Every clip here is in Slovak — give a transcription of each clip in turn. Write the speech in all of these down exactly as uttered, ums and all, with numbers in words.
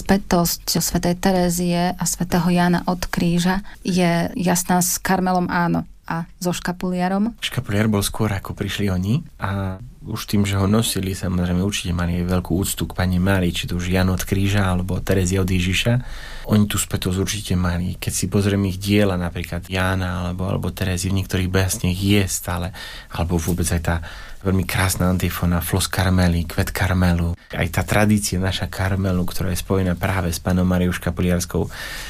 spätosť svätej Terézie a svätého Jána od kríža je jasná s Karmelom, áno, a so škapuliarom? Škapuliar bol skôr, ako prišli oni, a už tým, že ho nosili, samozrejme určite mali aj veľkú úctu k Panne Márii, či to už Jan od kríža alebo Terézia od Ježiša. Oni tú spätosť určite mali. Keď si pozrieme ich diela, napríklad Jána alebo, alebo Terézie, v niektorých básniach je stále, alebo vôbec aj tá veľmi krásna antifona Flos Karmeli, kvet Karmelu, aj tá tradícia naša Karmelu, ktorá je spojená práve s Pannou Máriou Škapuliarskou,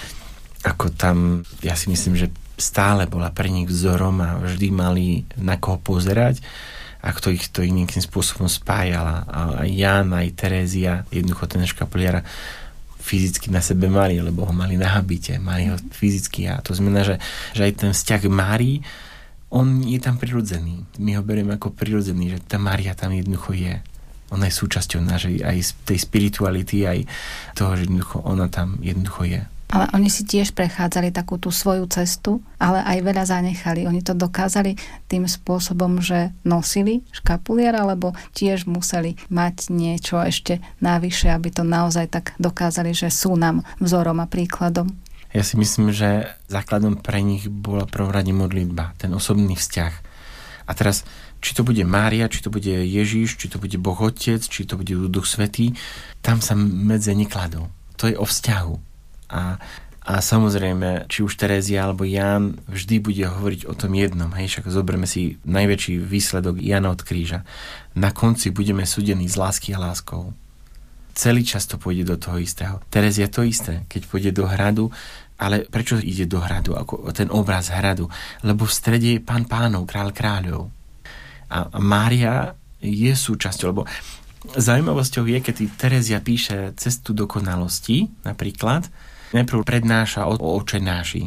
ako tam, ja si myslím, že stále bola pre nich vzorom a vždy mali na koho pozerať a kto ich to nejakým spôsobom spájala. A aj Ján, aj Terézia, jednoducho ten škapuliara fyzicky na sebe mali, lebo ho mali na habite, mali ho fyzicky, a to znamená, že, že aj ten vzťah Márii, on je tam prirodzený. My ho berieme ako prirodzený, že tá Mária tam jednoducho je. Ona je súčasťou našej aj tej spirituality, aj toho, že jednoducho ona tam jednoducho je. Ale oni si tiež prechádzali takú tú svoju cestu, ale aj veľa zanechali. Oni to dokázali tým spôsobom, že nosili škapuliar, alebo tiež museli mať niečo ešte navyše, aby to naozaj tak dokázali, že sú nám vzorom a príkladom. Ja si myslím, že základom pre nich bola prvorade modlitba, ten osobný vzťah. A teraz, či to bude Mária, či to bude Ježiš, či to bude Boh Otec, či to bude Duch Svätý, tam sa medze nekladú. To je o vzťahu. A, a samozrejme, či už Terézia alebo Ján vždy bude hovoriť o tom jednom. Hej, však zoberme si najväčší výsledok Jana od kríža. Na konci budeme súdení z lásky a láskou. Celý čas to pôjde do toho istého. Terézia to isté, keď pôjde do hradu, ale prečo ide do hradu, ako ten obraz hradu? Lebo v strede je Pán pánov, Král kráľov. A, a Mária je súčasťou, lebo zaujímavosťou je, keď Terézia píše Cestu dokonalosti, napríklad, najprv prednáša o, o Oče náši.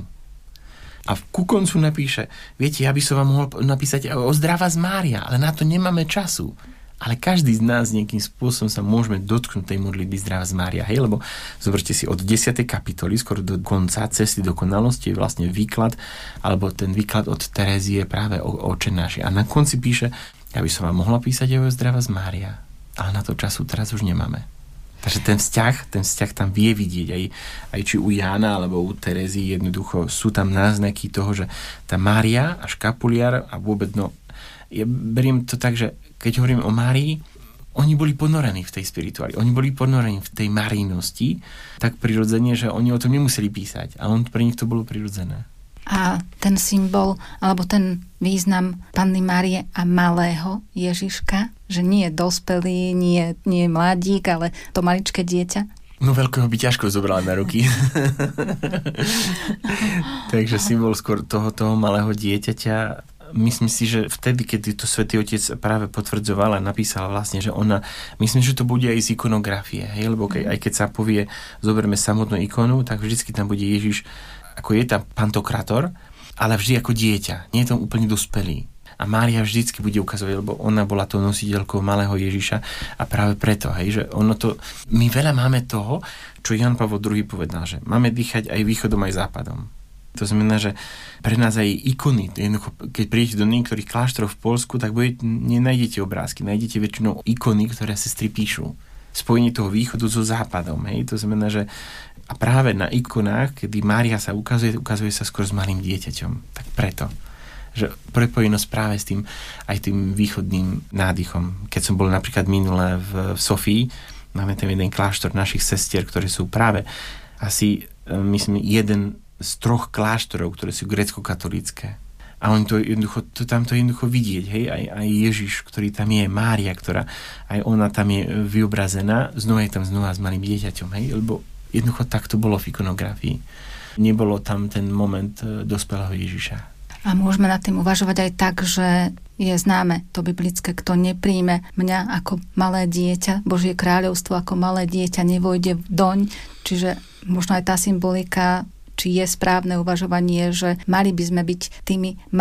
A ku koncu napíše, viete, ja by som vám mohol napísať o Zdravá z Mária, ale na to nemáme času. Ale každý z nás nejakým spôsobom sa môžeme dotknúť tej modlitby Zdravá z Mária. Hej, lebo zoberte si od desiatej kapitoly, skoro do konca Cesty dokonalosti je vlastne výklad, alebo ten výklad od Terézie práve o, o Oče náši. A na konci píše, ja by som vám mohla písať o Zdravá z Mária, ale na to času teraz už nemáme. Takže ten vzťah, ten vzťah tam vie vidieť aj, aj či u Jána alebo u Terézy, jednoducho sú tam náznaky toho, že tá Mária a škapuliar a vôbec, no, ja beriem to tak, že keď hovorím o Márii, oni boli ponorení v tej spirituáli, oni boli ponorení v tej marijnosti, tak prirodzene, že oni o tom nemuseli písať, ale on, pre nich to bolo prirodzené. A ten symbol, alebo ten význam Panny Márie a malého Ježiška, že nie je dospelý, nie, nie je mladík, ale to maličké dieťa? No veľkého by ťažko zobrala na ruky. Takže symbol skôr toho, toho malého dieťaťa. Myslím si, že vtedy, keď to Svätý Otec práve potvrdzoval a napísal vlastne, že ona, myslím, že to bude aj z ikonografie, hej? Lebo keď, aj keď sa povie, zoberme samotnú ikonu, tak vždycky tam bude Ježiš, ako je tam Pantokrator, ale vždy ako dieťa. Nie je tam úplne dospelý. A Mária vždycky bude ukazovať, lebo ona bola to nositeľkou malého Ježiša a práve preto, hej, že ono to, my veľa máme toho, čo Jan Pavol druhý povedal, že máme dýchať aj východom, aj západom. To znamená, že pre nás aj ikony, keď prídete do niektorých kláštorov v Poľsku, tak budete, nenájdete obrázky, nájdete väčšinou ikony, ktoré sestry píšu. Spojenie toho východu so západom, hej, to znamená, že a práve na ikonách, kedy Mária sa ukazuje, ukazuje sa skôr s malým dieťaťom. Tak preto, že prepojenosť práve s tým, aj tým východným nádychom. Keď som bol napríklad minulé v, v Sofii, máme tam jeden kláštor našich sestier, ktoré sú práve asi, myslím, jeden z troch kláštorov, ktoré sú grécko-katolícke. A oni to jednoducho, to tam to jednoducho vidieť, hej, aj, aj Ježiš, ktorý tam je, Mária, ktorá, aj ona tam je vyobrazená, znova je tam znova s malým dieťaťom, hej, lebo jednoducho tak to bolo v ikonografii. Nebolo tam ten moment dospelého Ježiša. A môžeme nad tým uvažovať aj tak, že je známe to biblické, kto nepríjme mňa ako malé dieťa, Božie kráľovstvo ako malé dieťa nevojde doň, čiže možno aj tá symbolika, či je správne uvažovanie, že mali by sme byť tými